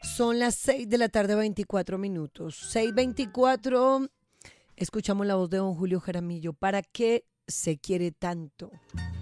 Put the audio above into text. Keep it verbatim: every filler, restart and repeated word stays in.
Son las seis de la tarde, veinticuatro minutos. seis veinticuatro. Escuchamos la voz de don Julio Jaramillo. ¿Para qué se quiere tanto?